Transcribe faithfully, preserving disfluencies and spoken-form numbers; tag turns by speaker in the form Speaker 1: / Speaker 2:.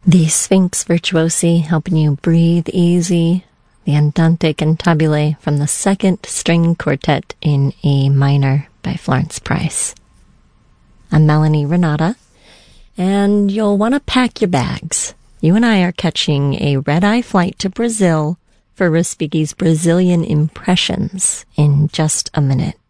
Speaker 1: The Sphinx Virtuosi, helping you breathe easy. The Andante Cantabile from the Second String Quartet in A minor by Florence Price. I'm Melanie Renata, and you'll want to pack your bags. You and I are catching a red-eye flight to Brazil for Respighi's Brazilian Impressions in just a minute.